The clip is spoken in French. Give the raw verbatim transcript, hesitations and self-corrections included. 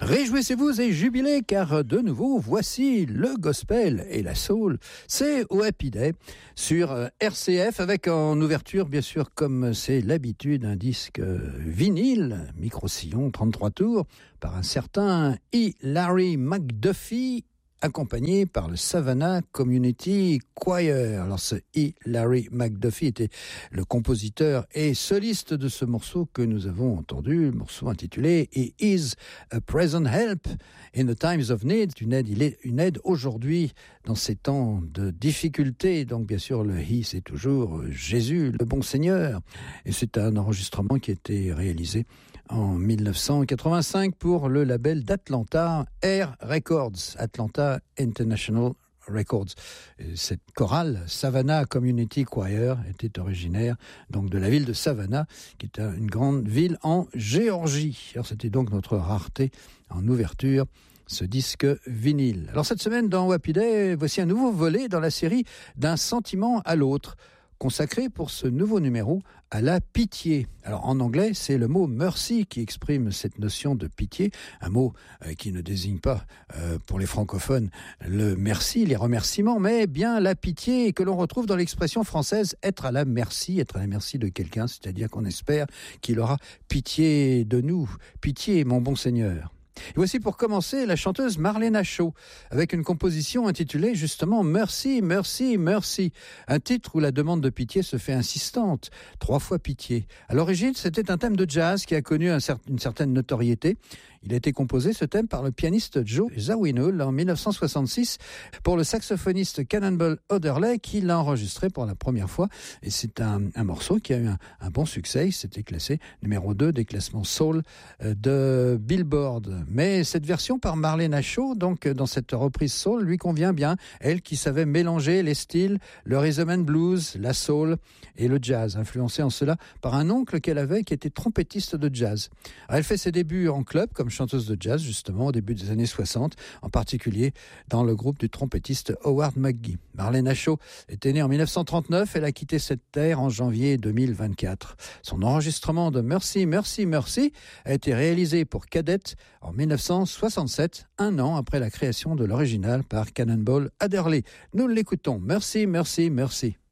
Réjouissez-vous et jubilez car de nouveau voici le gospel et la soul. C'est au Happy Day sur R C F avec en ouverture bien sûr comme c'est l'habitude un disque vinyle, micro-sillon, trente-trois tours par un certain E. Larry McDuffie accompagné par le Savannah Community Choir. Alors ce E. Larry McDuffie était le compositeur et soliste de ce morceau que nous avons entendu, le morceau intitulé He is a present help in the times of need, une aide, il est une aide aujourd'hui dans ces temps de difficulté. Donc bien sûr le He c'est toujours Jésus, le bon Seigneur. Et c'est un enregistrement qui a été réalisé en dix-neuf cent quatre-vingt-cinq pour le label d'Atlanta Air Records, Atlanta International Records. Cette chorale Savannah Community Choir était originaire donc de la ville de Savannah, qui est une grande ville en Géorgie. Alors c'était donc notre rareté en ouverture, ce disque vinyle. Alors cette semaine dans Happy Day, voici un nouveau volet dans la série D'un sentiment à l'autre, consacré pour ce nouveau numéro à la pitié. Alors en anglais, c'est le mot mercy qui exprime cette notion de pitié, un mot euh, qui ne désigne pas euh, pour les francophones le merci, les remerciements, mais bien la pitié que l'on retrouve dans l'expression française être à la merci, être à la merci de quelqu'un, c'est-à-dire qu'on espère qu'il aura pitié de nous, pitié mon bon Seigneur. Et voici pour commencer la chanteuse Marlena Shaw avec une composition intitulée justement Merci, Merci, Merci. Un titre où la demande de pitié se fait insistante, trois fois pitié. À l'origine, c'était un thème de jazz qui a connu un cer- une certaine notoriété. Il a été composé, ce thème, par le pianiste Joe Zawinul en dix-neuf cent soixante-six pour le saxophoniste Cannonball Adderley qui l'a enregistré pour la première fois. Et c'est un, un morceau qui a eu un, un bon succès. Il s'était classé numéro deux des classements soul de Billboard. Mais cette version par Marlena Shaw, donc dans cette reprise soul, lui convient bien. Elle qui savait mélanger les styles, le rhythm and blues, la soul et le jazz, influencée en cela par un oncle qu'elle avait qui était trompettiste de jazz. Alors, elle fait ses débuts en club comme chanteuse de jazz justement au début des années soixante, en particulier dans le groupe du trompettiste Howard McGhee. Marlena Shaw était née en dix-neuf cent trente-neuf, elle a quitté cette terre en janvier deux mille vingt-quatre. Son enregistrement de Merci, Merci, Merci a été réalisé pour Cadette en dix-neuf cent soixante-sept, un an après la création de l'original par Cannonball Adderley. Nous l'écoutons. Merci, merci, merci.